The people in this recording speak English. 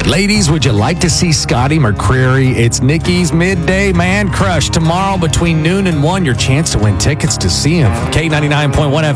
Ladies, would you like to see Scotty McCreery? It's Nikki's Midday Man Crush tomorrow between noon and 1. Your chance to win tickets to see him. K99.1 FM.